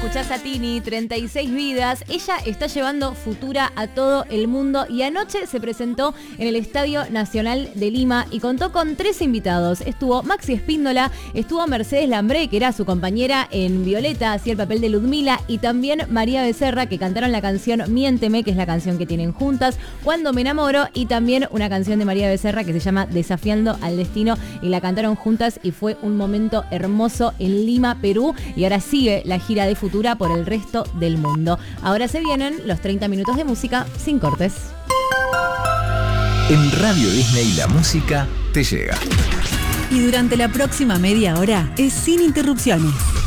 escuchás a Tini, 36 vidas. Ella está llevando Futura a todo el mundo y anoche se presentó en el Estadio Nacional de Lima y contó con 3 invitados. Estuvo Maxi Espíndola, estuvo Mercedes Lambré, que era su compañera en Violeta, hacía el papel de Ludmila, y también María Becerra, que cantaron la canción Miénteme, que es la canción que tienen juntas, Cuando me enamoro, y también una canción de María Becerra que se llama Desafiando al Destino, y la cantaron juntas y fue un momento hermoso en Lima, Perú, y ahora sigue la gira de Futura por el resto del mundo. Ahora se vienen los 30 minutos de música sin cortes. En Radio Disney la música te llega. Y durante la próxima media hora es sin interrupciones.